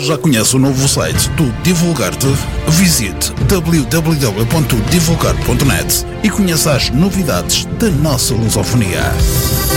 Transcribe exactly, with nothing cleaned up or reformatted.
Já conhece o novo site do Divulgar-te? Visite w w w ponto divulgar ponto net e conheça as novidades da nossa lusofonia.